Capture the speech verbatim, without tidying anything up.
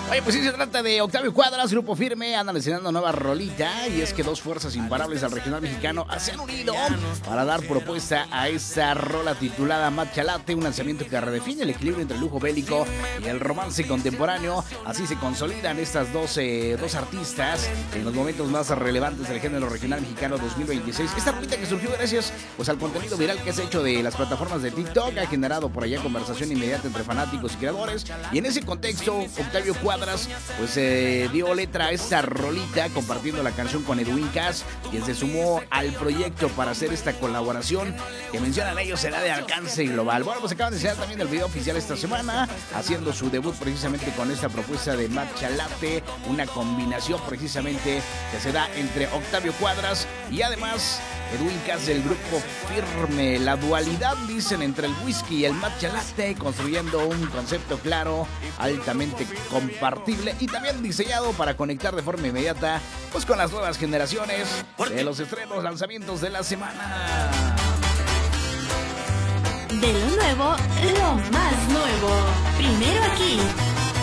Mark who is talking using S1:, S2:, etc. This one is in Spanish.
S1: Oye, pues sí se trata de Octavio Cuadras, Grupo Firme, andan estrenando nueva rolita. Y es que dos fuerzas imparables al regional mexicano se han unido para dar propuesta a esa rola titulada Matchalate, un lanzamiento que redefine el equilibrio entre el lujo bélico y el romance contemporáneo. Así se consolidan estas dos, eh, dos artistas en los momentos más relevantes del género regional mexicano dos mil veintiséis. Esta rolita que surgió gracias pues, al contenido viral que se ha hecho de las plataformas de TikTok ha generado por allá conversación inmediata entre fanáticos y creadores. Y en ese contexto, Octavio Cuadras pues eh, dio letra a esta rolita compartiendo la canción con Edwin Cass, quien se sumó al proyecto para hacer esta colaboración que mencionan ellos será de alcance global. Bueno, pues acaban de enseñar también el video oficial esta semana, haciendo su debut precisamente con esta propuesta de Matchalate, una combinación precisamente que se da entre Octavio Cuadras y además Edwin Cass del Grupo Firme. La dualidad, dicen, entre el whisky y el matchalate, construyendo un concepto claro, altamente compartible y también diseñado para conectar de forma inmediata pues con las nuevas generaciones de los estrenos, lanzamientos de la semana.
S2: De lo nuevo, lo más nuevo. Primero aquí.